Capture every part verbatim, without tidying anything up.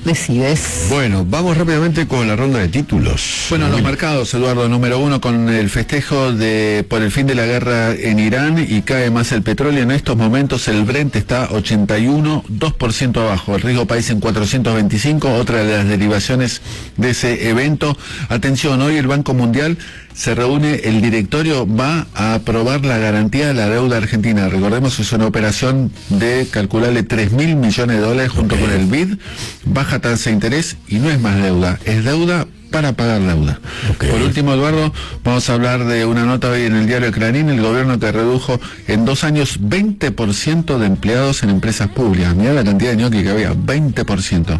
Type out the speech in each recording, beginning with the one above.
decides. Bueno, vamos rápidamente con la ronda de títulos. Bueno, los mercados, Eduardo, número uno con el festejo de por el fin de la guerra en Irán y cae más el petróleo. En estos momentos el Brent está ochenta y uno, dos por ciento abajo. El riesgo país en cuatrocientos veinticinco, otra de las derivaciones de ese evento. Atención, hoy el Banco Mundial se reúne, el directorio va a aprobar la garantía de la deuda argentina. Recordemos que es una operación de calcularle tres mil millones de dólares junto okay. con el B I D, baja tasa de interés y no es más deuda, es deuda para pagar deuda. Okay. Por último, Eduardo, vamos a hablar de una nota hoy en el diario Clarín, el gobierno que redujo en dos años veinte por ciento de empleados en empresas públicas. Mirá la cantidad de ñoqui que había, veinte por ciento.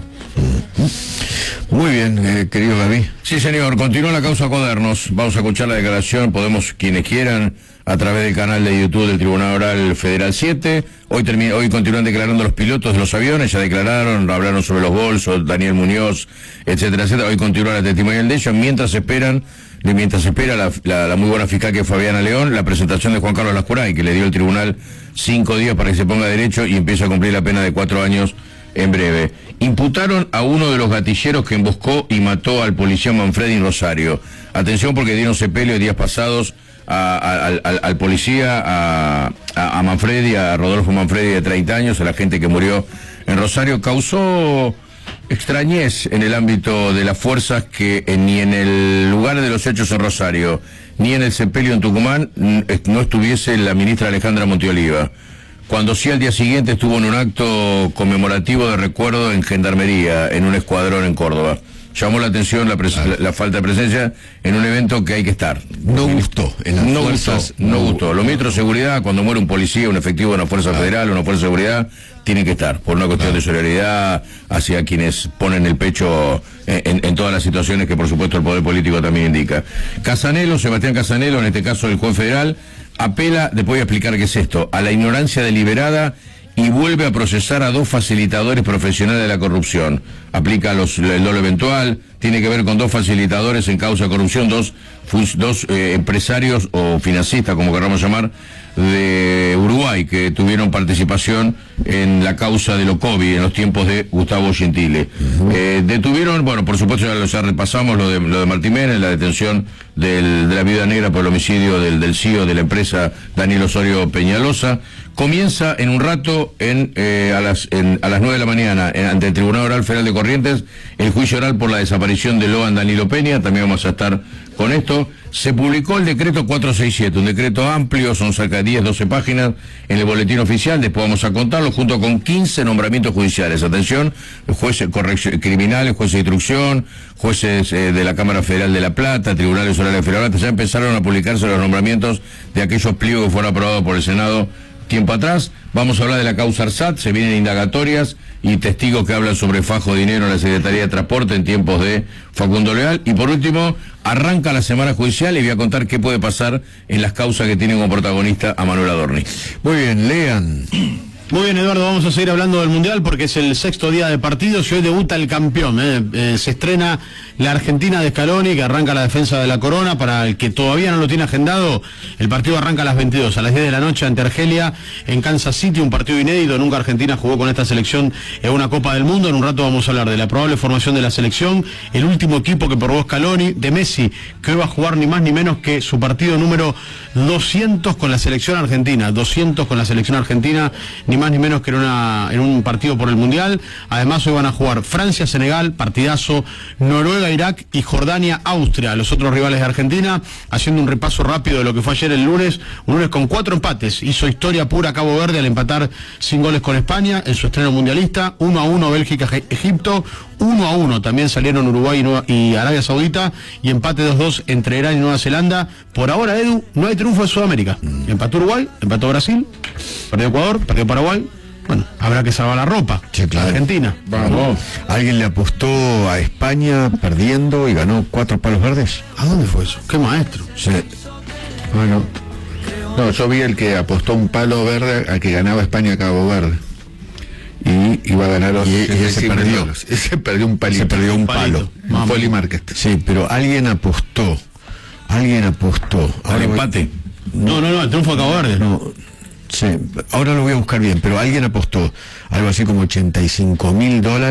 Muy bien, eh, querido Gaby. Sí, señor, continúa la causa Cuadernos. Vamos a escuchar la declaración, podemos, quienes quieran, a través del canal de YouTube del Tribunal Oral Federal siete. Hoy, termina, hoy continúan declarando los pilotos de los aviones, ya declararon, hablaron sobre los bolsos, Daniel Muñoz, etcétera, etcétera. Hoy continúa la testimonial de ellos, mientras esperan, mientras espera la, la, la muy buena fiscal que es Fabiana León, la presentación de Juan Carlos Lascuray, que le dio el tribunal cinco días para que se ponga derecho y empiece a cumplir la pena de cuatro años en breve. Imputaron a uno de los gatilleros que emboscó y mató al policía Manfredi en Rosario. Atención porque dieron sepelio días pasados a, a, al, al policía, a, a, a Manfredi, a Rodolfo Manfredi de treinta años, a la gente que murió en Rosario. Causó extrañez en el ámbito de las fuerzas que eh, ni en el lugar de los hechos en Rosario, ni en el sepelio en Tucumán, no estuviese la ministra Alejandra Montioliva. Cuando sí al día siguiente estuvo en un acto conmemorativo de recuerdo en Gendarmería, en un escuadrón en Córdoba. Llamó la atención la, la, la falta de presencia en un evento que hay que estar. No gustó. En las no fuerzas, gustó, no gustó. Los ministros de seguridad, cuando muere un policía, un efectivo de una fuerza ah. federal, una fuerza de seguridad, tienen que estar, por una cuestión ah. de solidaridad hacia quienes ponen el pecho en, en, en todas las situaciones que por supuesto el poder político también indica. Casanelo, Sebastián Casanelo, en este caso el juez federal, apela, después voy a explicar qué es esto, a la ignorancia deliberada y vuelve a procesar a dos facilitadores profesionales de la corrupción. Aplica los, el dolo eventual, tiene que ver con dos facilitadores en causa de corrupción, dos, dos eh, empresarios o financistas, como queramos llamar, de Uruguay, que tuvieron participación en la causa de Locovi en los tiempos de Gustavo Gentile. Uh-huh. eh, detuvieron, bueno, por supuesto ya, lo, ya repasamos lo de, lo de Martín Menem, la detención del, de la Viuda Negra por el homicidio del, del C E O de la empresa Daniel Osorio Peñalosa. Comienza en un rato en, eh, a, las, en, a las nueve de la mañana en, ante el Tribunal Oral Federal de Corrientes el juicio oral por la desaparición de Loan Danilo Peña. También vamos a estar con esto. Se publicó el decreto cuatrocientos sesenta y siete, un decreto amplio, son cerca de diez, doce páginas en el boletín oficial, después vamos a contarlo, junto con quince nombramientos judiciales. Atención, jueces criminales, jueces de instrucción, jueces eh, de la Cámara Federal de La Plata, tribunales orales federales, ya empezaron a publicarse los nombramientos de aquellos pliegos que fueron aprobados por el Senado tiempo atrás. Vamos a hablar de la causa ARSAT, se vienen indagatorias y testigos que hablan sobre fajo de dinero en la Secretaría de Transporte en tiempos de Facundo Leal. Y por último, arranca la semana judicial y voy a contar qué puede pasar en las causas que tienen como protagonista a Manuel Adorni. Muy bien, lean. Muy bien, Eduardo, vamos a seguir hablando del Mundial porque es el sexto día de partidos y hoy debuta el campeón. ¿eh? Eh, se estrena la Argentina de Scaloni, que arranca la defensa de la corona. Para el que todavía no lo tiene agendado, el partido arranca a las veintidós, a las diez de la noche ante Argelia en Kansas City, un partido inédito. Nunca Argentina jugó con esta selección en una Copa del Mundo. En un rato vamos a hablar de la probable formación de la selección, el último equipo que probó Scaloni, de Messi, que hoy va a jugar ni más ni menos que su partido número doscientos con la selección argentina, doscientos con la selección argentina, ni más ni menos que en, una, en un partido por el Mundial. Además hoy van a jugar Francia-Senegal, partidazo, Noruega-Irak y Jordania-Austria, los otros rivales de Argentina. Haciendo un repaso rápido de lo que fue ayer el lunes, un lunes con cuatro empates, hizo historia pura Cabo Verde al empatar sin goles con España en su estreno mundialista. Uno a uno Bélgica-Egipto, uno a uno también salieron Uruguay y, Nueva, y Arabia Saudita, y empate dos dos entre Irán y Nueva Zelanda. Por ahora, Edu, no hay triunfo de Sudamérica. Empató Uruguay, empató Brasil, perdió Ecuador, perdió Paraguay. Bueno, habrá que salvar la ropa. Sí, claro. Argentina. Vamos. Alguien le apostó a España perdiendo y ganó cuatro palos verdes. ¿A dónde fue eso? ¿Qué maestro? Sí. Bueno. No, yo vi el que apostó un palo verde a que ganaba España a Cabo Verde. Y iba a ganar y, y ese perdió. Ese perdió un palito. Se perdió un palo. Un Poli Market. Sí, pero alguien apostó. Alguien apostó. Ahora empate. No, no, no, el triunfo de Cabo Verde. No. Sí, ahora lo voy a buscar bien, pero alguien apostó algo así como ochenta y cinco mil dólares